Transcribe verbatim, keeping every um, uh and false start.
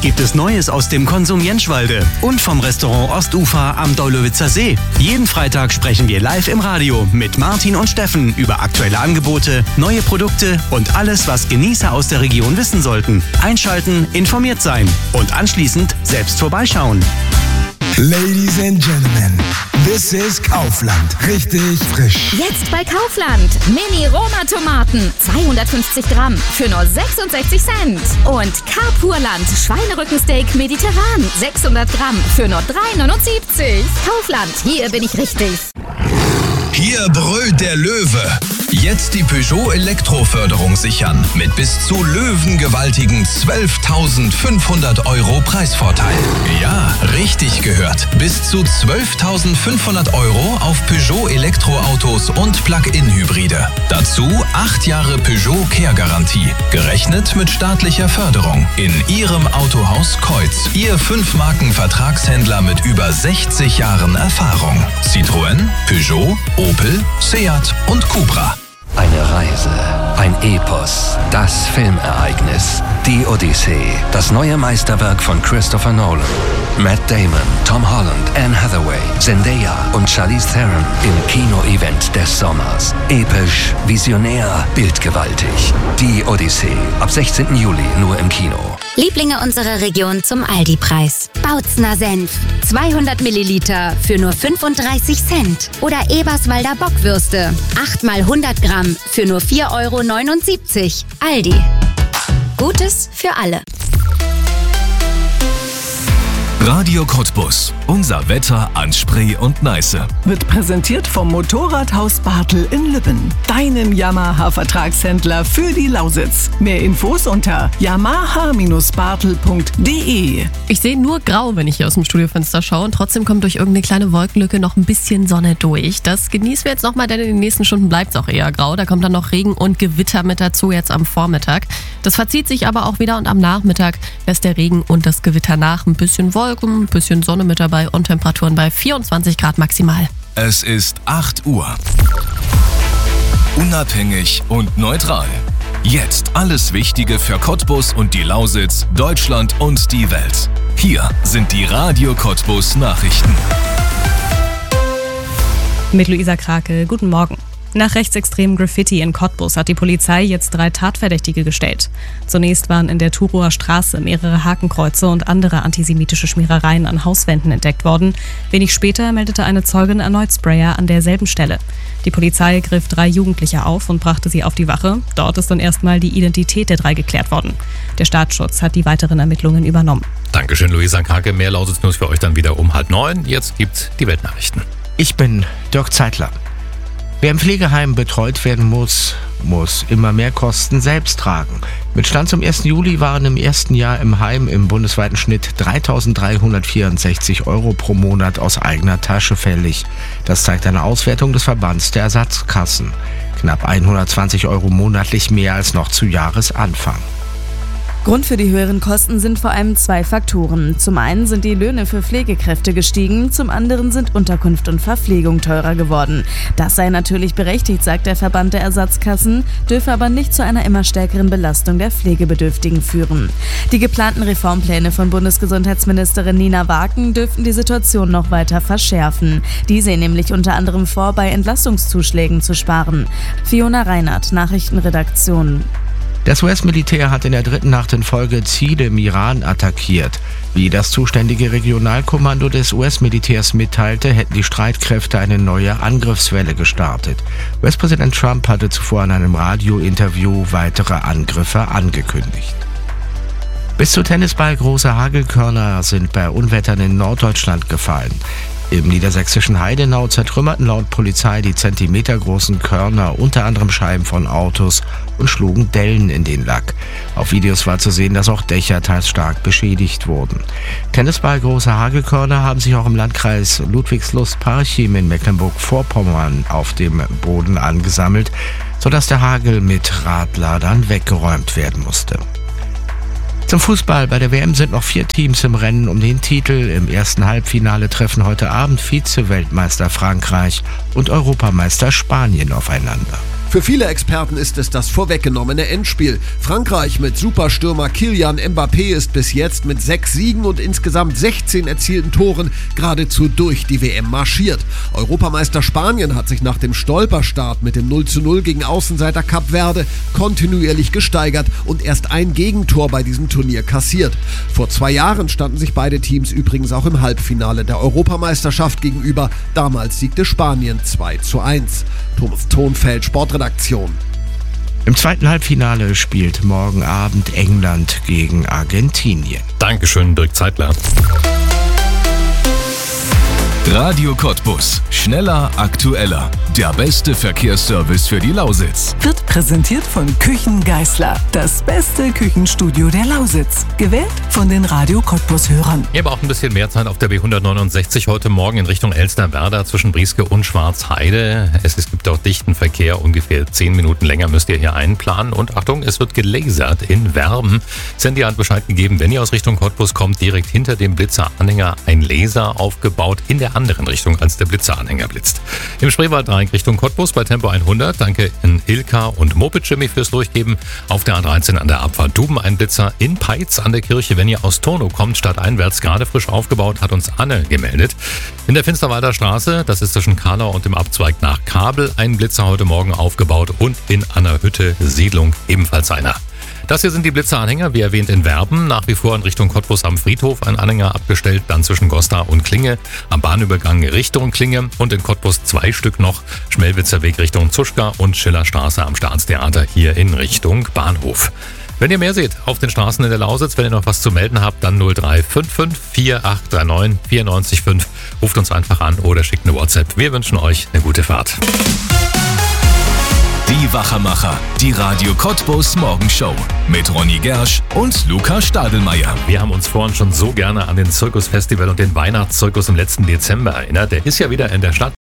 gibt es Neues aus dem Konsum Jentschwalde und vom Restaurant Ostufer am Daulowitzer See. Jeden Freitag sprechen wir live im Radio mit Martin und Steffen über aktuelle Angebote, neue Produkte und alles, was Genießer aus der Region wissen sollten. Einschalten, informiert sein und anschließend selbst vorbeischauen. Ladies and Gentlemen, this is Kaufland. Richtig frisch. Jetzt bei Kaufland. Mini-Roma-Tomaten. zweihundertfünfzig Gramm für nur sechsundsechzig Cent. Und Carpurland Schweinerückensteak mediterran. sechshundert Gramm für nur drei neunundsiebzig. Kaufland, hier bin ich richtig. Hier brüllt der Löwe. Jetzt die Peugeot Elektroförderung sichern. Mit bis zu löwengewaltigen zwölftausendfünfhundert Euro Preisvorteil. Ja, richtig gehört. Bis zu zwölftausendfünfhundert Euro auf Peugeot Elektroautos und Plug-in-Hybride. Dazu acht Jahre Peugeot Care-Garantie. Gerechnet mit staatlicher Förderung. In Ihrem Autohaus Kreuz. Ihr Fünf-Marken-Vertragshändler mit über sechzig Jahren Erfahrung. Citroën, Peugeot, Opel, Seat und Cupra. Eine Reise, ein Epos, das Filmereignis, die Odyssee, das neue Meisterwerk von Christopher Nolan. Matt Damon, Tom Holland, Anne Hathaway, Zendaya und Charlize Theron im Kino-Event des Sommers. Episch, visionär, bildgewaltig. Die Odyssee, ab sechzehnten Juli nur im Kino. Lieblinge unserer Region zum Aldi-Preis. Bautzner Senf, zweihundert Milliliter für nur fünfunddreißig Cent. Oder Eberswalder Bockwürste, acht mal hundert Gramm für nur vier Euro neunundsiebzig. Aldi. Gutes für alle. Radio Cottbus. Unser Wetter an Spree und Neiße. Wird präsentiert vom Motorradhaus Bartel in Lübben. Deinem Yamaha-Vertragshändler für die Lausitz. Mehr Infos unter yamaha bartel punkt de. Ich sehe nur grau, wenn ich hier aus dem Studiofenster schaue. Und trotzdem kommt durch irgendeine kleine Wolkenlücke noch ein bisschen Sonne durch. Das genießen wir jetzt nochmal, denn in den nächsten Stunden bleibt es auch eher grau. Da kommt dann noch Regen und Gewitter mit dazu jetzt am Vormittag. Das verzieht sich aber auch wieder und am Nachmittag lässt der Regen und das Gewitter nach. Ein bisschen Wolken, ein bisschen Sonne mit dabei und Temperaturen bei vierundzwanzig Grad maximal. Es ist acht Uhr. Unabhängig und neutral. Jetzt alles Wichtige für Cottbus und die Lausitz, Deutschland und die Welt. Hier sind die Radio Cottbus Nachrichten. Mit Luisa Krake, guten Morgen. Nach rechtsextremem Graffiti in Cottbus hat die Polizei jetzt drei Tatverdächtige gestellt. Zunächst waren in der Thurower Straße mehrere Hakenkreuze und andere antisemitische Schmierereien an Hauswänden entdeckt worden. Wenig später meldete eine Zeugin erneut Sprayer an derselben Stelle. Die Polizei griff drei Jugendliche auf und brachte sie auf die Wache. Dort ist dann erstmal die Identität der drei geklärt worden. Der Staatsschutz hat die weiteren Ermittlungen übernommen. Dankeschön, Luisa Krake. Mehr Lausitz News für euch dann wieder um halb neun. Jetzt gibt's die Weltnachrichten. Ich bin Dirk Zeitler. Wer im Pflegeheim betreut werden muss, muss immer mehr Kosten selbst tragen. Mit Stand zum ersten Juli waren im ersten Jahr im Heim im bundesweiten Schnitt dreitausenddreihundertvierundsechzig Euro pro Monat aus eigener Tasche fällig. Das zeigt eine Auswertung des Verbands der Ersatzkassen. Knapp hundertzwanzig Euro monatlich mehr als noch zu Jahresanfang. Grund für die höheren Kosten sind vor allem zwei Faktoren. Zum einen sind die Löhne für Pflegekräfte gestiegen, zum anderen sind Unterkunft und Verpflegung teurer geworden. Das sei natürlich berechtigt, sagt der Verband der Ersatzkassen, dürfe aber nicht zu einer immer stärkeren Belastung der Pflegebedürftigen führen. Die geplanten Reformpläne von Bundesgesundheitsministerin Nina Waken dürften die Situation noch weiter verschärfen. Die sehen nämlich unter anderem vor, bei Entlastungszuschlägen zu sparen. Fiona Reinhardt, Nachrichtenredaktion. Das U S-Militär hat in der dritten Nacht in Folge Ziele im Iran attackiert. Wie das zuständige Regionalkommando des U S-Militärs mitteilte, hätten die Streitkräfte eine neue Angriffswelle gestartet. U S-Präsident Trump hatte zuvor in einem Radiointerview weitere Angriffe angekündigt. Bis zu Tennisball große Hagelkörner sind bei Unwettern in Norddeutschland gefallen. Im niedersächsischen Heidenau zertrümmerten laut Polizei die zentimetergroßen Körner unter anderem Scheiben von Autos und schlugen Dellen in den Lack. Auf Videos war zu sehen, dass auch Dächer teils stark beschädigt wurden. Tennisballgroße Hagelkörner haben sich auch im Landkreis Ludwigslust-Parchim in Mecklenburg-Vorpommern auf dem Boden angesammelt, sodass der Hagel mit Radladern weggeräumt werden musste. Zum Fußball. Bei der W M sind noch vier Teams im Rennen um den Titel. Im ersten Halbfinale treffen heute Abend Vize-Weltmeister Frankreich und Europameister Spanien aufeinander. Für viele Experten ist es das vorweggenommene Endspiel. Frankreich mit Superstürmer Kylian Mbappé ist bis jetzt mit sechs Siegen und insgesamt sechzehn erzielten Toren geradezu durch die W M marschiert. Europameister Spanien hat sich nach dem Stolperstart mit dem null zu null gegen Außenseiter Kap Verde kontinuierlich gesteigert und erst ein Gegentor bei diesem Turnier kassiert. Vor zwei Jahren standen sich beide Teams übrigens auch im Halbfinale der Europameisterschaft gegenüber. Damals siegte Spanien zwei zu eins. Thomas Thonfeld, Sportredaktion. Im zweiten Halbfinale spielt morgen Abend England gegen Argentinien. Dankeschön, Dirk Zeitler. Radio Cottbus. Schneller, aktueller. Der beste Verkehrsservice für die Lausitz. Wird präsentiert von Küchen Geißler. Das beste Küchenstudio der Lausitz. Gewählt von den Radio Cottbus-Hörern. Ihr braucht ein bisschen mehr Zeit auf der B hundertneunundsechzig heute Morgen in Richtung Elsterwerda zwischen Brieske und Schwarzheide. Es gibt dort dichten Verkehr. Ungefähr zehn Minuten länger müsst ihr hier einplanen. Und Achtung, es wird gelasert in Werben. Sandy hat Bescheid gegeben, wenn ihr aus Richtung Cottbus kommt, direkt hinter dem Blitzeranhänger ein Laser aufgebaut in der anderen Richtung, als der Blitzeranhänger blitzt. Im Spreewalddreieck Richtung Cottbus bei Tempo hundert. Danke in Ilka und Moped Jimmy fürs Durchgeben. Auf der A dreizehn an der Abfahrt Duben ein Blitzer. In Peitz an der Kirche, wenn ihr aus Turnow kommt, stadteinwärts, gerade frisch aufgebaut, hat uns Anne gemeldet. In der Finsterwalder Straße, das ist zwischen Karlau und dem Abzweig nach Kabel, ein Blitzer heute Morgen aufgebaut und in Annerhütte Siedlung ebenfalls einer. Das hier sind die Blitzeranhänger, wie erwähnt in Werben. Nach wie vor in Richtung Cottbus am Friedhof ein Anhänger abgestellt, dann zwischen Goslar und Klinge, am Bahnübergang Richtung Klinge und in Cottbus zwei Stück noch, Schmelwitzer Weg Richtung Zuschka und Schillerstraße am Staatstheater hier in Richtung Bahnhof. Wenn ihr mehr seht auf den Straßen in der Lausitz, wenn ihr noch was zu melden habt, dann null drei fünf fünf vier acht drei neun vier neun fünf. Ruft uns einfach an oder schickt eine WhatsApp. Wir wünschen euch eine gute Fahrt. Die Wachermacher, die Radio Cottbus Morgenshow mit Ronny Gersch und Luca Stadelmeier. Wir haben uns vorhin schon so gerne an den Zirkusfestival und den Weihnachtszirkus im letzten Dezember erinnert. Der ist ja wieder in der Stadt.